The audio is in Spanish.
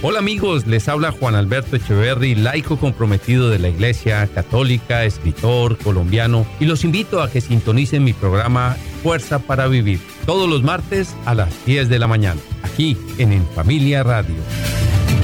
Hola amigos, les habla Juan Alberto Echeverry, laico comprometido de la Iglesia Católica, escritor colombiano, y los invito a que sintonicen mi programa Fuerza para Vivir, todos los martes a las 10 de la mañana, aquí en Familia Radio.